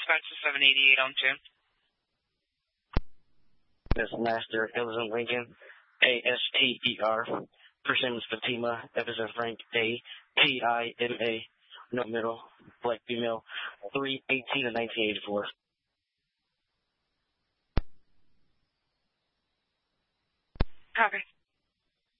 dispatch to 788 on 2. Miss Master, Elizabeth Lincoln, A-S-T-E-R. First name is Fatima, F as in Frank, A-T-I-M-A, no middle, black female, 3/18 of 1984. Copy.